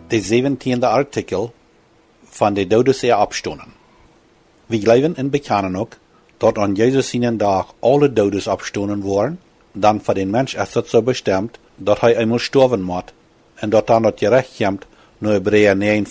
de 17e artikel van de doden is opstonden. We geloven en bekennen ook dat aan Jezus zijn dag alle doden opstonden waren, dan voor den mens is het zo bestemd dat hij eenmaal sterven moet en dat dan het gerecht komt naar Hebreeën 9